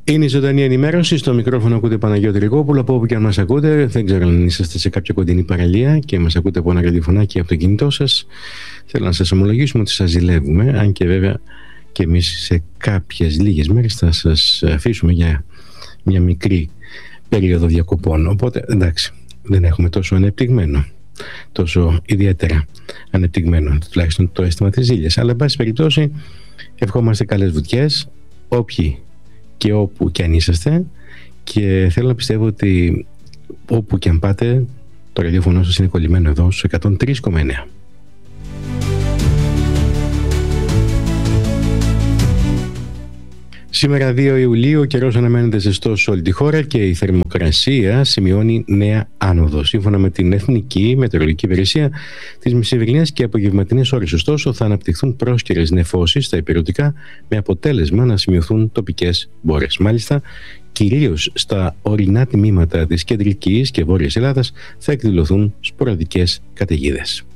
Είναι η ζωντανή ενημέρωση. Στο μικρόφωνο ακούτε Παναγιώτη Ριγόπουλο. Από όπου και αν μας ακούτε, δεν ξέρω αν είσαστε σε κάποια κοντινή παραλία και μας ακούτε από ένα ραδιοφωνάκι από το κινητό σας. Θέλω να σας ομολογήσουμε ότι σας ζηλεύουμε, αν και βέβαια και εμείς σε κάποιες λίγες μέρες θα σας αφήσουμε για μια μικρή περίοδο διακοπών. Οπότε εντάξει, δεν έχουμε τόσο ιδιαίτερα ανεπτυγμένο, τουλάχιστον το αίσθημα της ζήλιας. Αλλά εν πάση περιπτώσει, ευχόμαστε καλές βουτιές, όποιοι και όπου και αν είσαστε, και θέλω να πιστεύω ότι όπου και αν πάτε το ραδιόφωνο σας είναι κολλημένο εδώ στους 103,9. Σήμερα 2 Ιουλίου, ο καιρός αναμένεται ζεστός σε όλη τη χώρα και η θερμοκρασία σημειώνει νέα άνοδο. Σύμφωνα με την Εθνική Μετεωρολογική Υπηρεσία, τις μεσημβρινές και απογευματινές ώρες, ωστόσο, θα αναπτυχθούν πρόσκαιρες νεφώσεις στα ηπειρωτικά, με αποτέλεσμα να σημειωθούν τοπικές μπόρες. Μάλιστα, κυρίως στα ορεινά τμήματα της κεντρικής και βόρειας Ελλάδας θα εκδηλωθούν σποραδικές καταιγίδες.